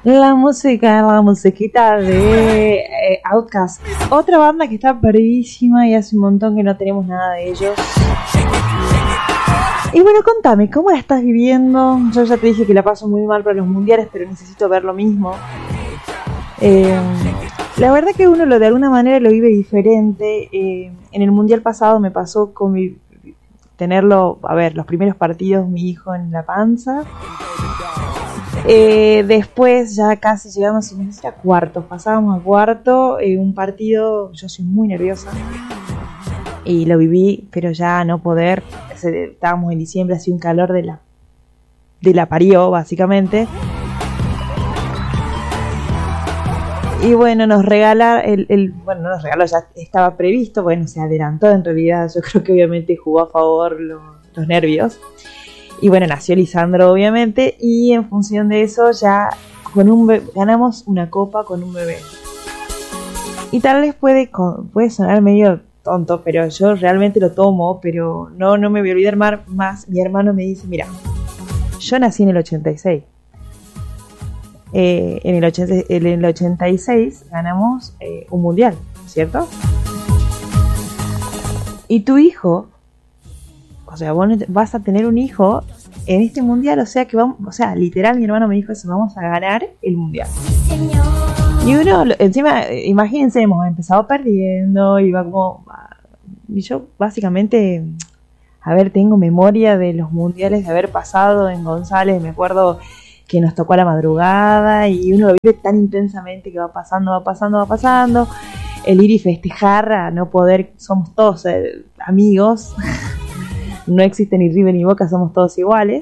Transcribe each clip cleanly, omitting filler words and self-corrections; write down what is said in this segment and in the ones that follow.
La musiquita de Outkast. Otra banda que está perdidísima y hace un montón que no tenemos nada de ellos. Y bueno, contame, ¿cómo la estás viviendo? Yo ya te dije que la paso muy mal para los mundiales, pero necesito ver lo mismo. La verdad que uno de alguna manera lo vive diferente. En el mundial pasado me pasó con tenerlo, los primeros partidos, mi hijo en la panza. Después ya casi llegamos a cuartos, pasábamos a cuarto, un partido, yo soy muy nerviosa y lo viví, pero ya no poder, estábamos en diciembre, hacía un calor de la parió básicamente, y bueno, nos regalaron, no nos regaló, ya estaba previsto, se adelantó en realidad, yo creo que obviamente jugó a favor los nervios. Y bueno, nació Lisandro obviamente, y en función de eso ya ganamos una copa con un bebé. Y tal vez puede sonar medio tonto, pero yo realmente lo tomo, pero no me voy a olvidar más. Mi hermano me dice, mira, yo nací en el 86. En el 86 ganamos un mundial, ¿cierto? Y tu hijo... O sea, vos vas a tener un hijo en este mundial, literal mi hermano me dijo eso, vamos a ganar el mundial. Y uno, encima, imagínense, hemos empezado perdiendo, y yo básicamente, tengo memoria de los mundiales de haber pasado en González, me acuerdo que nos tocó a la madrugada, y uno lo vive tan intensamente que va pasando, el ir y festejar, a no poder, somos todos amigos. No existe ni River ni Boca, somos todos iguales.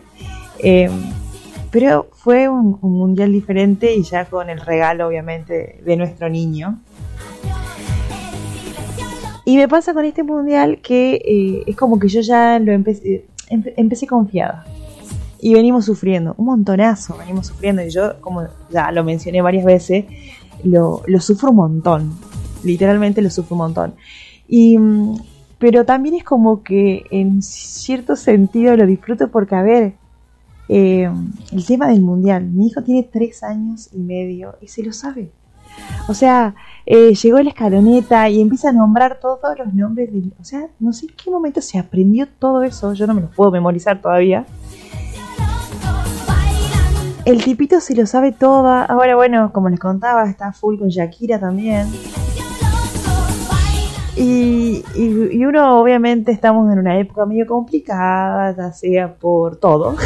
Pero fue un mundial diferente, y ya con el regalo, obviamente, de nuestro niño. Y me pasa con este mundial que es como que yo ya lo empecé confiada. Y venimos sufriendo, un montonazo, y yo, como ya lo mencioné varias veces, lo sufro un montón. Literalmente lo sufro un montón. Pero también es como que en cierto sentido lo disfruto porque, el tema del mundial, mi hijo tiene 3 años y medio y se lo sabe. O sea, llegó la escaloneta y empieza a nombrar todos los nombres no sé en qué momento se aprendió todo eso, yo no me lo puedo memorizar todavía. El tipito se lo sabe todo. Ahora, como les contaba, está full con Shakira también. Y uno, obviamente, estamos en una época medio complicada, ya sea por todo.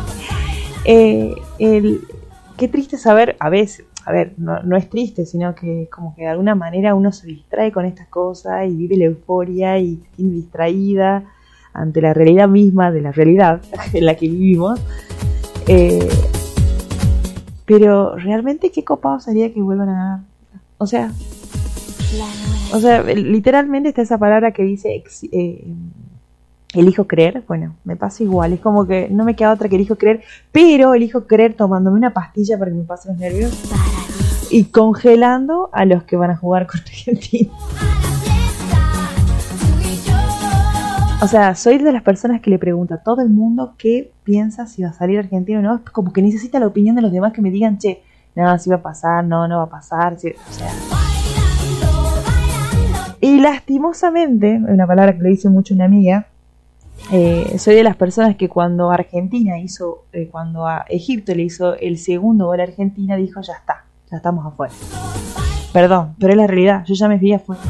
Qué triste saber, a veces, no es triste, sino que como que de alguna manera uno se distrae con estas cosas y vive la euforia y se tiene distraída ante la realidad misma de la realidad en la que vivimos. Pero realmente qué copado sería que vuelvan a ganar. O sea, literalmente está esa palabra que dice elijo creer. Bueno, me pasa igual, es como que no me queda otra que elijo creer, pero elijo creer tomándome una pastilla para que me pasen los nervios y congelando a los que van a jugar contra Argentina. O sea, soy de las personas que le pregunta a todo el mundo qué piensa si va a salir Argentina o no. Es como que necesita la opinión de los demás que me digan, che, no, si va a pasar, no va a pasar, sí, o sea... Y lastimosamente, una palabra que le dice mucho una amiga, soy de las personas que cuando cuando a Egipto le hizo el segundo gol a Argentina, dijo, ya estamos afuera. Perdón, pero es la realidad, yo ya me vi afuera.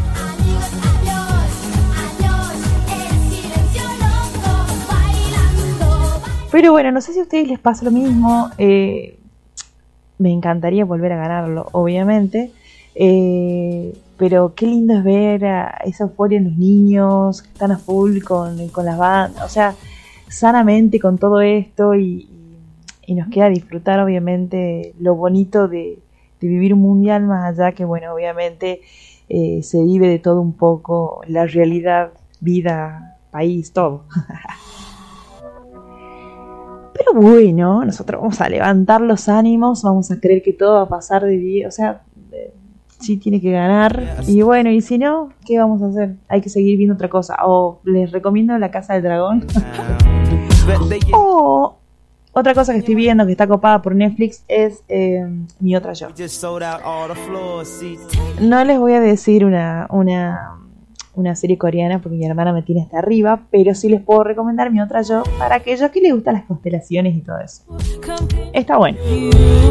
Pero bueno, no sé si a ustedes les pasa lo mismo, me encantaría volver a ganarlo, obviamente, pero qué lindo es ver esa euforia en los niños que están a full con las bandas, o sea, sanamente con todo esto y nos queda disfrutar obviamente lo bonito de vivir un mundial, más allá que obviamente se vive de todo un poco, la realidad, vida, país, todo. Pero bueno, nosotros vamos a levantar los ánimos, vamos a creer que todo va a pasar de día, o sea... Sí tiene que ganar, y y si no, ¿qué vamos a hacer? Hay que seguir viendo otra cosa. O les recomiendo La Casa del Dragón. O Otra cosa que estoy viendo que está copada por Netflix es Mi Otra Yo. No les voy a decir una serie coreana porque mi hermana me tiene hasta arriba, pero sí les puedo recomendar Mi Otra Yo para aquellos que les gustan las constelaciones y todo eso. Está bueno.